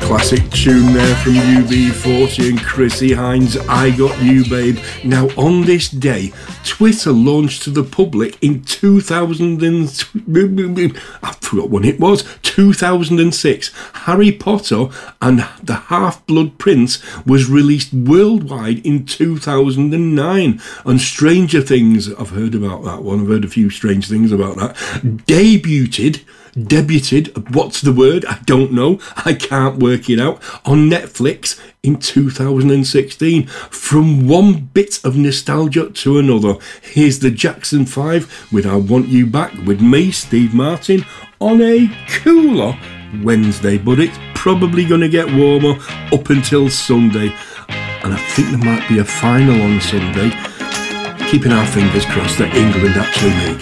Classic tune there from UB40 and Chrissy Hines, I Got You Babe. Now on this day, Twitter launched to the public in 2006. Harry Potter and the Half-Blood Prince was released worldwide in 2009. And Stranger Things, I've heard about that one, I've heard a few strange things about that, debuted, what's the word? I don't know. I can't work it out. On Netflix in 2016. From one bit of nostalgia to another, here's the Jackson 5 with I Want You Back with me, Steve Martin, on a cooler Wednesday, but it's probably going to get warmer up until Sunday. And I think there might be a final on Sunday. Keeping our fingers crossed that England actually make